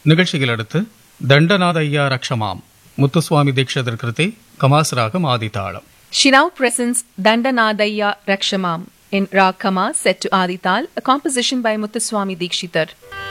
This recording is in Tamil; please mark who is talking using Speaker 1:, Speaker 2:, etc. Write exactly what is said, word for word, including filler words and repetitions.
Speaker 1: நிகழ்ச்சியில் அடுத்து தண்டநாதையா ரக்ஷமாம் முத்துசுவாமி தீட்சிதர் கிருதி கமாசராகம் ஆதிதாளம்.
Speaker 2: She now presents Dandanadaya Rakshamam in Rag Kama set to Adital, a composition by Muthuswami Dikshithar.